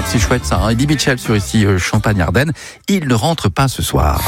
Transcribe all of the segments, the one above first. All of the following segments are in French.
c'est chouette ça. Hein. Eddie Mitchell sur ici Champagne-Ardenne. Il ne rentre pas ce soir.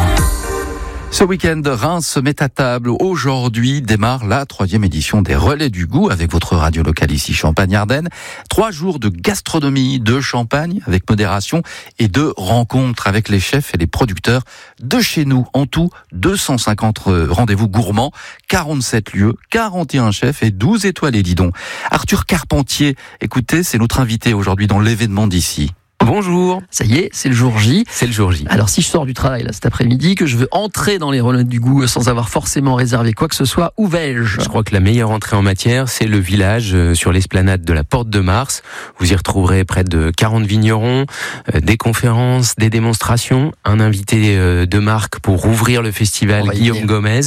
Ce week-end, Reims se met à table. Aujourd'hui démarre la 3e édition des Relais du Goût avec votre radio locale ici Champagne-Ardenne. 3 jours de gastronomie, de champagne avec modération et de rencontres avec les chefs et les producteurs de chez nous. En tout, 250 rendez-vous gourmands, 47 lieux, 41 chefs et 12 étoilés, dis donc. Arthur Carpentier, écoutez, c'est notre invité aujourd'hui dans l'événement d'ici. Bonjour. Ça y est, c'est le jour J. C'est le jour J. Alors si je sors du travail là cet après-midi, que je veux entrer dans les Relais du Goût sans avoir forcément réservé quoi que ce soit, où vais-je ? Je crois que la meilleure entrée en matière, c'est le village sur l'esplanade de la Porte de Mars. Vous y retrouverez près de 40 vignerons, des conférences, des démonstrations, un invité de marque pour ouvrir le festival, Guillaume Gomez,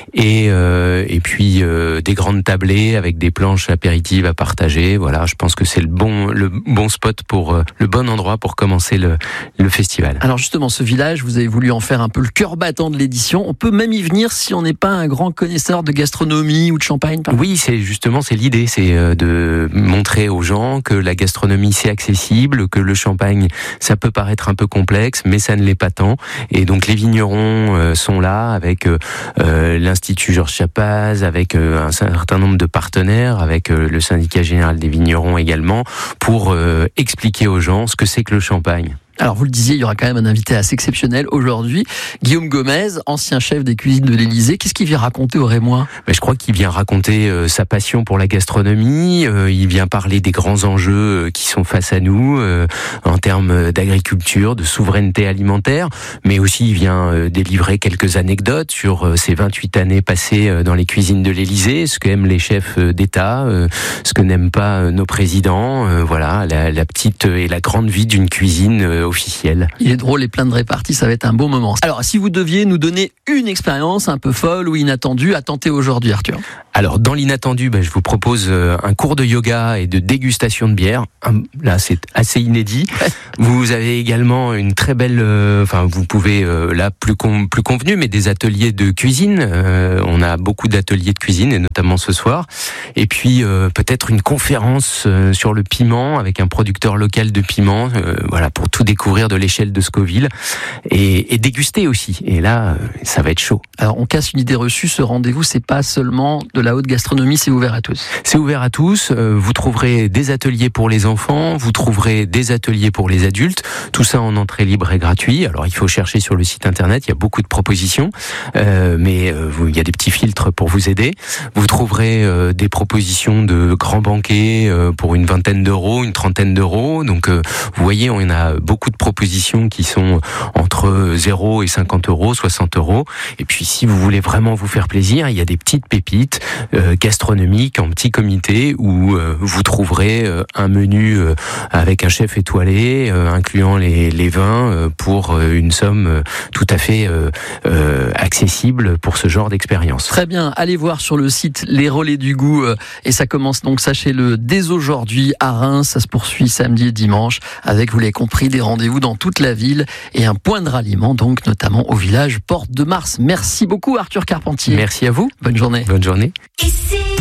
et puis des grandes tablées avec des planches apéritives à partager. Voilà, je pense que c'est le bon spot pour le bon endroit pour commencer le festival. Alors justement, ce village, vous avez voulu en faire un peu le cœur battant de l'édition. On peut même y venir si on n'est pas un grand connaisseur de gastronomie ou de champagne. Oui, c'est l'idée, c'est de montrer aux gens que la gastronomie c'est accessible, que le champagne ça peut paraître un peu complexe, mais ça ne l'est pas tant. Et donc les vignerons sont là avec l'Institut Georges Chapaz, avec un certain nombre de partenaires, avec le syndicat général des vignerons également, pour expliquer aux gens ce que c'est que le champagne. Alors vous le disiez, il y aura quand même un invité assez exceptionnel aujourd'hui, Guillaume Gomez, ancien chef des cuisines de l'Élysée. Qu'est-ce qu'il vient raconter aux Rémois ? Je crois qu'il vient raconter sa passion pour la gastronomie, il vient parler des grands enjeux qui sont face à nous en termes d'agriculture, de souveraineté alimentaire, mais aussi il vient délivrer quelques anecdotes sur ses 28 années passées dans les cuisines de l'Élysée, ce que aiment les chefs d'État, ce que n'aiment pas nos présidents, voilà, la petite et la grande vie d'une cuisine officielle. Il est drôle et plein de réparties, ça va être un bon moment. Alors, si vous deviez nous donner une expérience un peu folle ou inattendue à tenter aujourd'hui, Arthur ? Alors, dans l'inattendu, je vous propose un cours de yoga et de dégustation de bière. Là, c'est assez inédit. Vous avez également une très belle... vous pouvez, là, plus convenu, mais des ateliers de cuisine. On a beaucoup d'ateliers de cuisine, et notamment ce soir. Et puis, peut-être une conférence sur le piment, avec un producteur local de piment, voilà, pour tout découvrir de l'échelle de Scoville. Et déguster aussi. Et là, ça va être chaud. Alors, on casse une idée reçue, ce rendez-vous, c'est pas seulement de la haute gastronomie, c'est ouvert à tous. C'est ouvert à tous. Vous trouverez des ateliers pour les enfants, vous trouverez des ateliers pour les adultes. Tout ça en entrée libre et gratuit. Alors, il faut chercher sur le site internet, il y a beaucoup de propositions, mais il y a des petits filtres pour vous aider. Vous trouverez des propositions de grands banquets pour une vingtaine d'euros, une trentaine d'euros. Donc, vous voyez, on a beaucoup de propositions qui sont entre 0 et 50 euros, 60 euros. Et puis, si vous voulez vraiment vous faire plaisir, il y a des petites pépites gastronomiques en petit comité où vous trouverez un menu avec un chef étoilé, incluant les vins pour une somme tout à fait accessible pour ce genre d'expérience. Très bien, allez voir sur le site Les Relais du Goût et ça commence donc, sachez-le, dès aujourd'hui à Reims. Ça se poursuit samedi et dimanche avec, vous l'avez compris, des rendez-vous dans toute la ville et un point de ralliement donc notamment au village Porte de Mars. Merci beaucoup Arthur Carpentier. Merci à vous. Bonne journée. Bonne journée.